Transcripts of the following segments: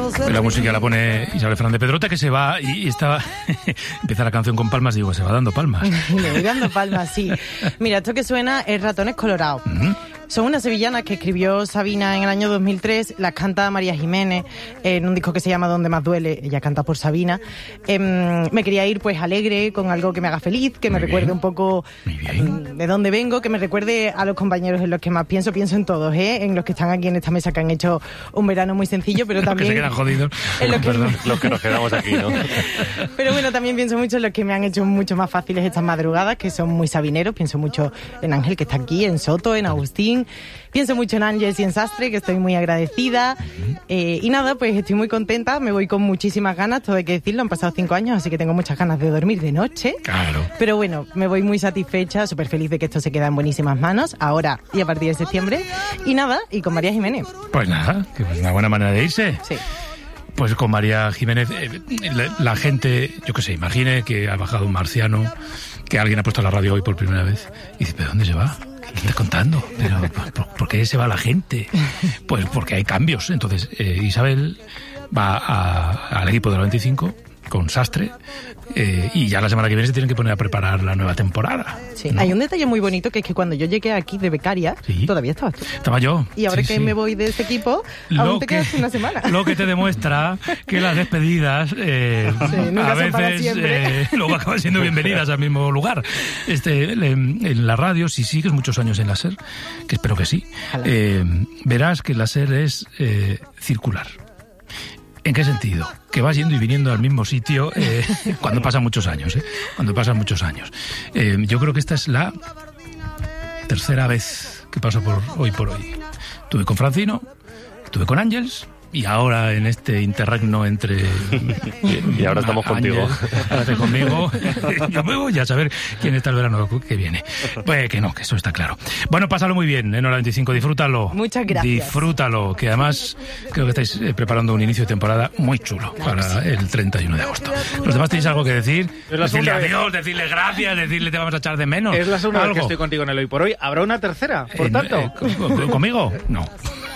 La música la pone Isabel Fernández Pedrote, que se va y estaba... Empieza la canción con palmas, digo, se va dando palmas. Le voy dando palmas, sí. Mira, esto que suena es Ratones Colorados. Son unas sevillanas que escribió Sabina en el año 2003, las canta María Jiménez en un disco que se llama Donde más duele, ella canta por Sabina. Me quería ir pues alegre, con algo que me haga feliz, que me recuerde un poco de dónde vengo, que me recuerde a los compañeros en los que más pienso en todos, en los que están aquí en esta mesa, que han hecho un verano muy sencillo, pero también... Los que se quedan jodidos. Los que nos quedamos aquí, ¿no? Pero bueno, también pienso mucho en los que me han hecho mucho más fáciles estas madrugadas, que son muy sabineros. Pienso mucho en Ángel, que está aquí, en Soto, en Agustín. Pienso mucho en Ángeles y en Sastre, que estoy muy agradecida. Y nada, pues estoy muy contenta, me voy con muchísimas ganas, todo hay que decirlo, han pasado 5 años, así que tengo muchas ganas de dormir de noche. Claro. Pero bueno, me voy muy satisfecha, súper feliz de que esto se queda en buenísimas manos, ahora y a partir de septiembre. Y nada, y con María Jiménez. Pues nada, que es una buena manera de irse. Sí. Pues con María Jiménez, la gente, yo qué sé, imagine que ha bajado un marciano, que alguien ha puesto la radio hoy por primera vez, y dice, ¿pero dónde se va? ¿Qué estás contando? ¿Pero por qué se va la gente? Pues porque hay cambios. Entonces, Isabel va al equipo de la 25 con Sastre, y ya la semana que viene se tienen que poner a preparar la nueva temporada. Sí, ¿no? Hay un detalle muy bonito, que es que cuando yo llegué aquí de becaria, todavía estabas tú. Estaba yo. Y ahora que me voy de este equipo, aún te quedas una semana. Lo que te demuestra que las despedidas a veces luego acaban siendo bienvenidas al mismo lugar. En la radio, si sigues muchos años en la SER, que espero que sí, verás que la SER es circular. ¿En qué sentido? Que vas yendo y viniendo al mismo sitio cuando pasan muchos años. Cuando pasan muchos años. Yo creo que esta es la tercera vez que paso por hoy por hoy. Estuve con Francino, estuve con Ángeles, y ahora en este interregno entre... Y ahora estamos contigo. Ahora estoy conmigo. Yo me voy a saber quién está el verano que viene. Pues que no, que eso está claro. Bueno, pásalo muy bien en Hora 25, disfrútalo. Muchas gracias. Disfrútalo, que además creo que estáis preparando un inicio de temporada muy chulo para el 31 de agosto. ¿Los demás tenéis algo que decir? Decirle adiós, decirle gracias, decirle te vamos a echar de menos. Es la segunda vez que estoy contigo en el Hoy por Hoy. ¿Habrá una tercera, por tanto? ¿Conmigo? No.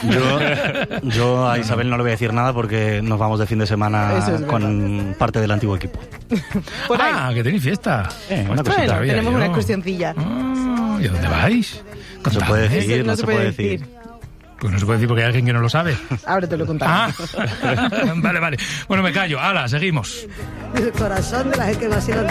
Yo a Isabel no le voy a decir nada porque nos vamos de fin de semana con parte del antiguo equipo. Que tenéis fiesta. Una cosita. Tenemos una excursioncilla. ¿Y a dónde vais? No se puede decir, no se puede decir. Pues no se puede decir porque hay alguien que no lo sabe. Ahora te lo contaré. Vale. Bueno, me callo. ¡Hala, seguimos! El corazón de la gente que va a ser